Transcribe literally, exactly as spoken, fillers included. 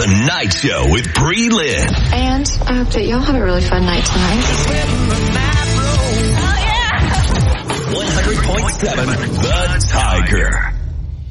Night Show with Bree Lynn. And I hope that y'all have a really fun night tonight. Oh, yeah! one hundred point seven The Tiger.